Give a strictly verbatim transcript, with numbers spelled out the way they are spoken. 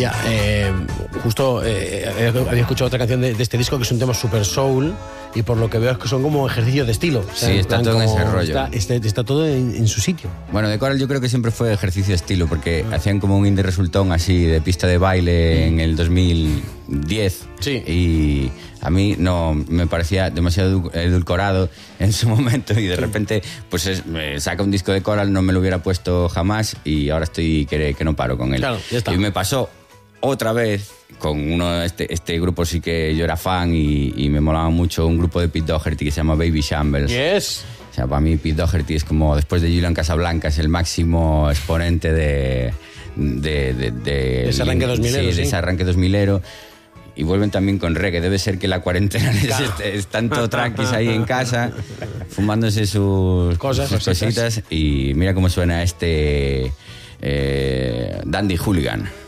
Mira, eh, justo eh, había escuchado otra canción de, de este disco que es un tema super soul y por lo que veo es que son como ejercicios de estilo. O sea, sí, está todo en ese rollo. Está, está, está todo en, en su sitio. Bueno, de Coral yo creo que siempre fue ejercicio de estilo porque ah. hacían como un indie resultón así de pista de baile mm. en el dos mil diez. Sí. Y a mí no me parecía demasiado edulcorado en su momento y de sí. repente pues es, me saca un disco de Coral, no me lo hubiera puesto jamás y ahora estoy que, que no paro con él. Claro, ya está. Y me pasó otra vez con uno este, este grupo sí que yo era fan y, y me molaba mucho, un grupo de Pete Doherty que se llama Baby Shambles. Yes. O sea, para mí Pete Doherty es como, después de Julian Casablancas, el máximo exponente de... De, de, de, de ese arranque dos milero. Sí, sí, de ese arranque dos milero. Y vuelven también con reggae. Debe ser que la cuarentena claro. es, es tanto tranquis ahí en casa, fumándose sus, Cosas, sus cositas. Y mira cómo suena este eh, Dandy Hooligan.